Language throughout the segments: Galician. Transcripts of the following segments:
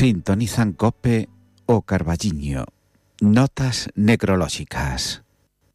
Sintonizan COPE o Carballiño. Notas necrolóxicas.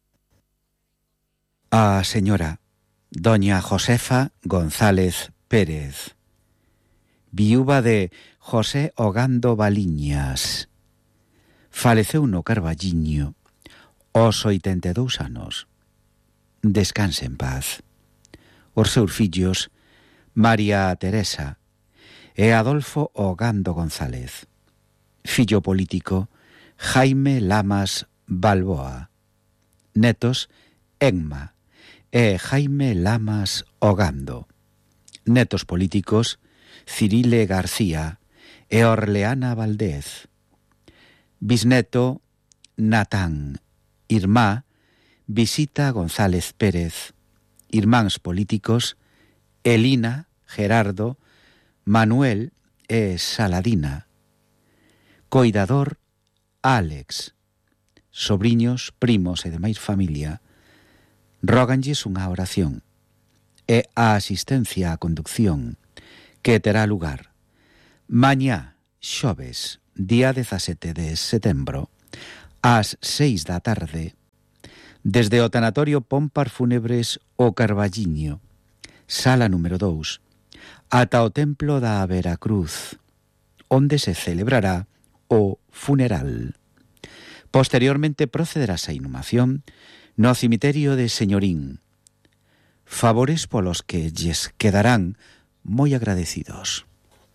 A señora doña Josefa González Pérez, viúva de José Ogando Baliñas, faleceu no Carballiño aos 82 anos. Descanse en paz. Os seus fillos María Teresa e Adolfo Ogando González, fillo político Jaime Lamas Balboa, netos Enma e Jaime Lamas Ogando, netos políticos Cirile García e Orleana Valdez, bisneto Natán, irmá Visita González Pérez, irmáns políticos Elina, Gerardo, Manuel e Saladina, coidador Álex, sobriños, primos e demais familia, róganlles unha oración e a asistencia á conducción que terá lugar mañá, xoves, día 17 de setembro, ás 6 da tarde, desde o tanatorio Pompar Fúnebres o Carballiño, sala número 2, ata o templo da Veracruz, onde se celebrará o funeral. Posteriormente procederase a inhumación no cemiterio de Señorín, favores polos que lles quedarán moi agradecidos.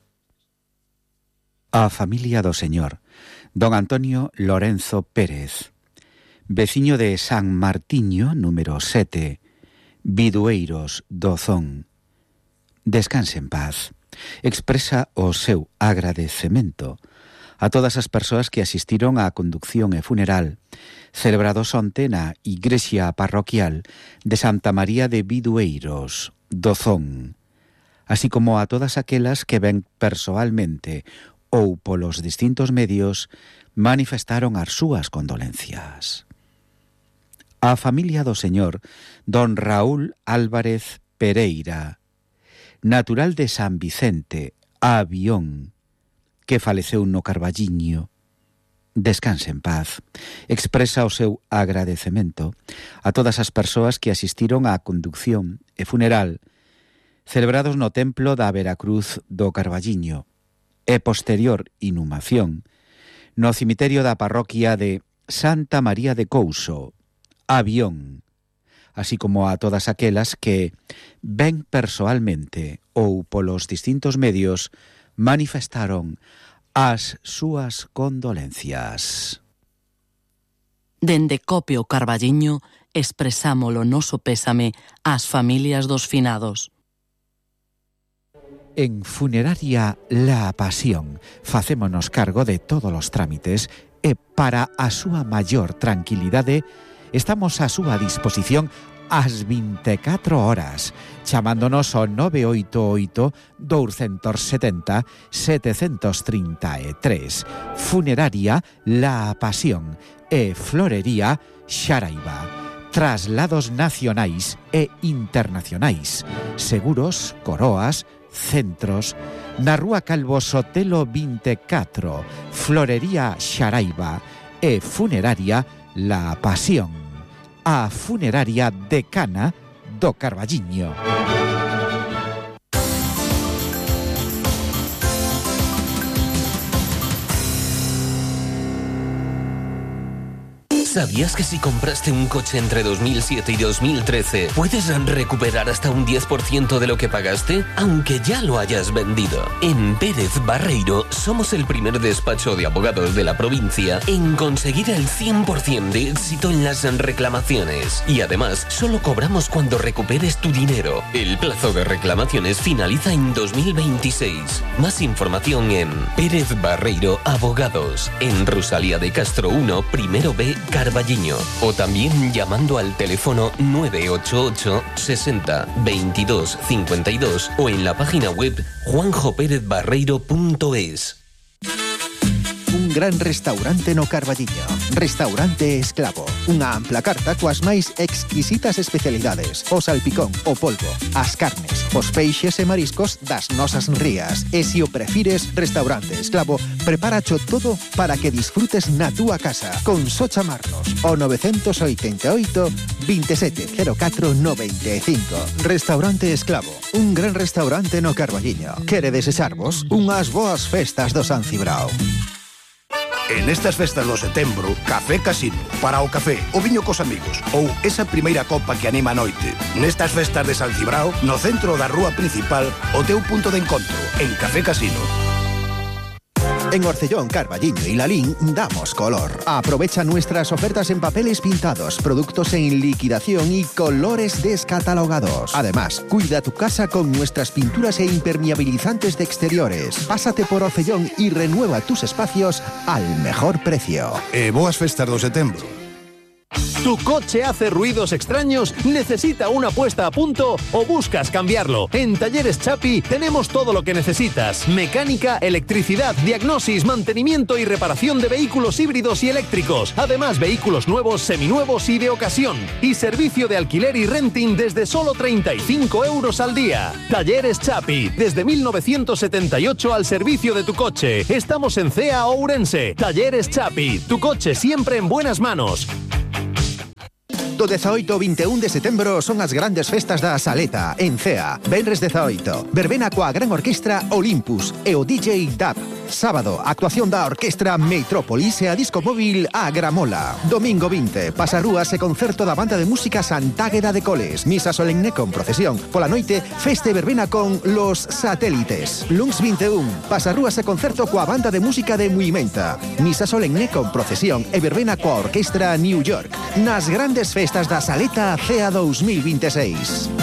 A familia do señor don Antonio Lorenzo Pérez, veciño de San Martiño, número 7, Bidueiros do Zón, descanse en paz. Expresa o seu agradecemento a todas as persoas que asistiron á conducción e funeral celebrados onte na igrexa parroquial de Santa María de Bidueiros do Zón, así como a todas aquelas que ven persoalmente ou polos distintos medios manifestaron as súas condolencias. A familia do señor don Raúl Álvarez Pereira, natural de San Vicente, Avión, que faleceu no Carballiño, descanse en paz. Expresa o seu agradecemento a todas as persoas que asistiron á conducción e funeral celebrados no templo da Veracruz do Carballiño e posterior inhumación no cemiterio da parroquia de Santa María de Couso, Avión, así como a todas aquelas que ven persoalmente ou polos distintos medios manifestaron as súas condolencias. Dende COPE o Carballiño expresamos o noso pésame ás familias dos finados. En Funeraria La Pasión facémonos cargo de todos os trámites e para a súa maior tranquilidade estamos a súa disposición ás 24 horas, chamándonos ao 988-270-733. Funeraria La Pasión e Florería Xaraiba. Traslados nacionais e internacionais, seguros, coroas, centros, na Rúa Calvo Sotelo 24, Florería Xaraiba e Funeraria La Pasión, a funeraria decana do Carballiño. ¿Sabías que si compraste un coche entre 2007 y 2013 puedes recuperar hasta un 10% de lo que pagaste, aunque ya lo hayas vendido? En Pérez Barreiro somos el primer despacho de abogados de la provincia en conseguir el 100% de éxito en las reclamaciones. Y además, solo cobramos cuando recuperes tu dinero. El plazo de reclamaciones finaliza en 2026. Más información en Pérez Barreiro Abogados, en Rosalía de Castro 1, primero B, Carballiño, o también llamando al teléfono 988 60 22 52 o en la página web juanjoperezbarreiro.es. Un gran restaurante no Carballiño, Restaurante Esclavo. Unha ampla carta coas máis exquisitas especialidades. O salpicón, o polvo, as carnes, os peixes e mariscos das nosas rías. E se o prefires, Restaurante Esclavo preparacho todo para que disfrutes na túa casa. Con só chamarnos o 988 2704 95. Restaurante Esclavo, un gran restaurante no Carballiño. Quere desexarvos unhas boas festas do San Cibrao. En estas festas do setembro, Café Casino. Para o café, o viño cos amigos ou esa primeira copa que anima a noite. Nestas festas de San Cibrao, no centro da rúa principal, o teu punto de encontro, en Café Casino. En Orcellón, Carballiño y Lalín damos color. Aprovecha nuestras ofertas en papeles pintados, productos en liquidación y colores descatalogados. Además, cuida tu casa con nuestras pinturas e impermeabilizantes de exteriores. Pásate por Orcellón y renueva tus espacios al mejor precio. Boas festas do setembro. ¿Tu coche hace ruidos extraños? ¿Necesita una puesta a punto o buscas cambiarlo? En Talleres Chapi tenemos todo lo que necesitas. Mecánica, electricidad, diagnosis, mantenimiento y reparación de vehículos híbridos y eléctricos. Además, vehículos nuevos, seminuevos y de ocasión. Y servicio de alquiler y renting desde solo 35 euros al día. Talleres Chapi, desde 1978 al servicio de tu coche. Estamos en CEA Ourense. Talleres Chapi, tu coche siempre en buenas manos. Do 18 ao 21 de setembro son as grandes festas da Saleta, en Cea. Venres 18, verbena coa gran orquestra Olympus e o DJ Dab. Sábado, actuación da orquestra Metrópolis e a disco móvil A Gramola. Domingo 20, pasarúas e concerto da banda de música Santágueda de Coles. Misa solemne con procesión. Pola noite, festa e verbena con Los Satélites. Luns 21, pasarúas e concerto coa banda de música de Muimenta. Misa solemne con procesión e verbena coa orquestra New York. Nas grandes festas da Saleta CEA 2026.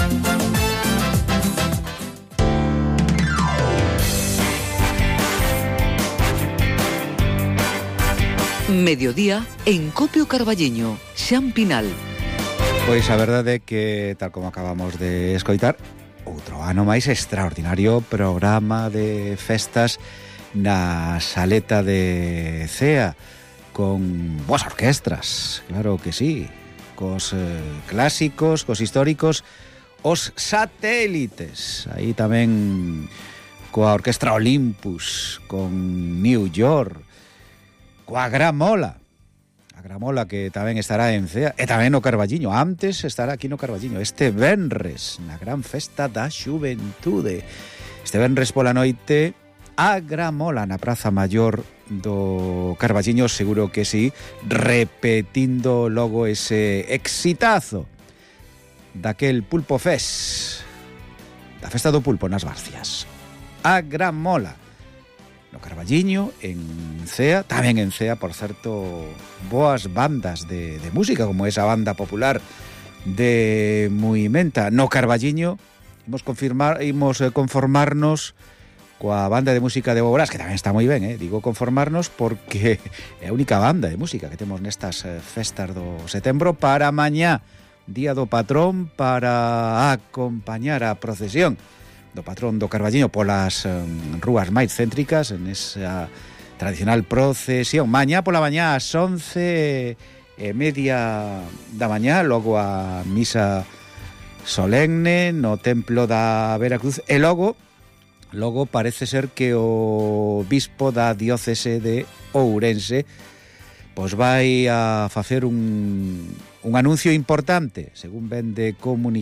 Mediodía en Copio Carballiño, Xan Pinal. Pois a verdade é que, tal como acabamos de escoitar, outro ano máis extraordinario programa de festas na Saleta de Cea, con boas orquestras, claro que sí, cos clásicos, cos históricos, os Satélites, aí tamén coa orquestra Olympus, con New York, coa Gramola, a Gramola que tamén estará en Cea e tamén no Carballiño, antes estará aquí no Carballiño este venres na gran festa da xuventude. Este venres pola noite a Gramola na Praza Maior do Carballiño, seguro que sí, repetindo logo ese exitazo daquel Pulpo Fest, da festa do pulpo nas Barcias. A Gramola no Carballiño, en Cea, tamén en Cea, por certo, boas bandas de música, como esa banda popular de Muimenta. No Carballiño imos conformarnos coa banda de música de Boborás, que tamén está moi ben, digo conformarnos porque é a única banda de música que temos nestas festas do setembro para mañá, día do patrón, para acompañar a procesión do patrón do Carballiño polas rúas máis céntricas en esa tradicional procesión. Mañá pola mañá ás 11:30 da mañá, logo a misa solemne no templo da Veracruz e logo parece ser que o bispo da diócese de Ourense pois vai a facer un anuncio importante, según ven de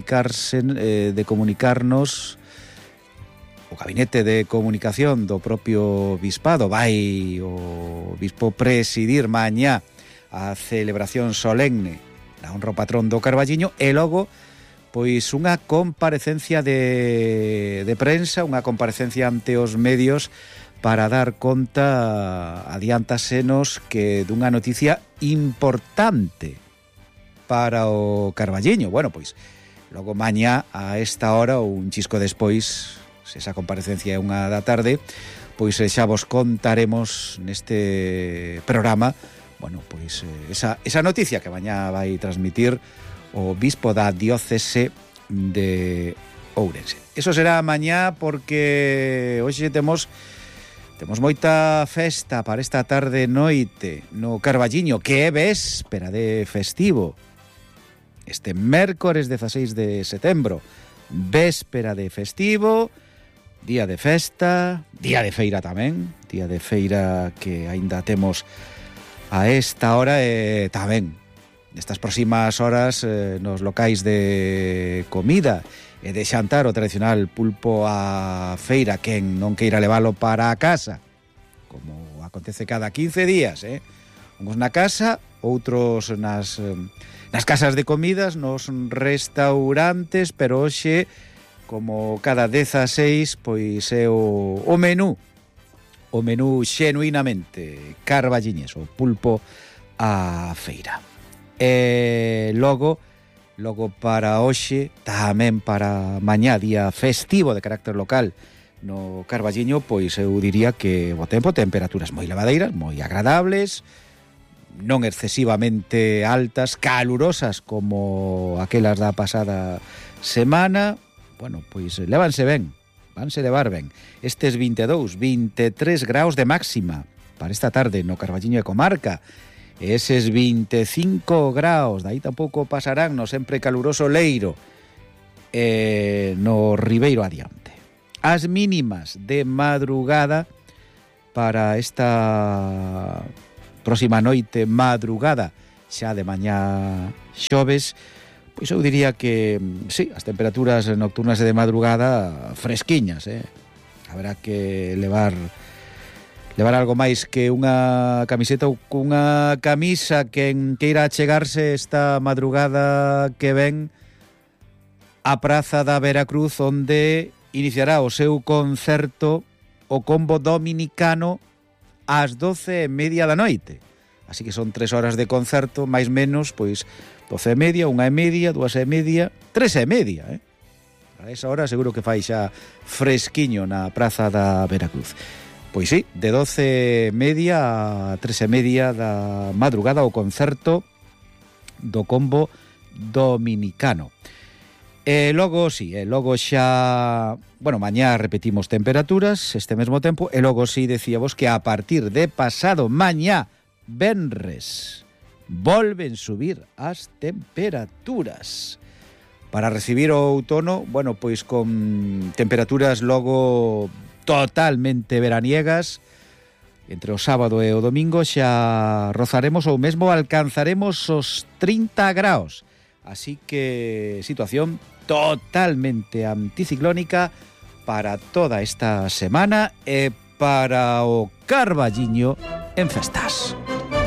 comunicarnos o gabinete de comunicación do propio bispado. Vai o bispo presidir mañá a celebración solemne na honra ao patrón do Carballiño e logo pois unha comparecencia de prensa, unha comparecencia ante os medios para dar conta, adiántasenos, que dunha noticia importante para o Carballiño. Bueno, pois logo mañá a esta hora ou un chisco despois, se esa comparecencia é unha da tarde, pois xa vos contaremos neste programa, bueno, pois esa noticia que mañá vai transmitir o bispo da diócese de Ourense. Eso será mañá porque hoxe temos Temos moita festa para esta tarde e noite no Carballiño, que é véspera de festivo. Este mércores 16 de setembro, véspera de festivo, día de festa, día de feira tamén, día de feira que aínda temos a esta hora e tamén nestas próximas horas nos locais de comida e de xantar o tradicional pulpo a feira, quen non queira levalo para a casa, como acontece cada 15 días, uns na casa, outros nas casas de comidas, nos restaurantes, pero hoxe, como cada 16, pois é o menú xenuinamente carballiñés, o pulpo a feira. E logo para hoxe, tamén para mañá, día festivo de carácter local no Carballiño, pois eu diría que o tempo, temperaturas moi levadeiras, moi agradables, non excesivamente altas, calurosas como aquelas da pasada semana. Bueno, pois lévanse ben, vanse levar ben. Estes 22, 23 graus de máxima para esta tarde no Carballiño e comarca. Eses 25 graus, dai tampouco pasarán no sempre caluroso Leiro no Ribeiro adiante. As mínimas de madrugada para esta próxima noite madrugada, xa de mañá xoves, pois eu diría que, sí, as temperaturas nocturnas e de madrugada fresquiñas, Haberá que levar algo máis que unha camiseta ou cunha camisa quen queira achegarse esta madrugada que ven á Praza da Veracruz, onde iniciará o seu concerto o Combo Dominicano ás 12:30 da noite. Así que son 3 horas de concerto, máis menos, pois 12:30, 1:30, 2:30, 3:30, A esa hora seguro que fai xa fresquiño na Praza da Veracruz. Pois sí, de 12:30 a 3:30 da madrugada o concerto do Combo Dominicano. E logo, sí, logo xa... Bueno, mañá repetimos temperaturas, este mesmo tempo, e logo sí decíamos que a partir de pasado mañá, venres, volven subir as temperaturas. Para recibir o outono, bueno, pois con temperaturas logo totalmente veraniegas, entre o sábado e o domingo xa rozaremos ou mesmo alcanzaremos os 30 graus. Así que situación totalmente anticiclónica para toda esta semana e para o Carballiño en festas.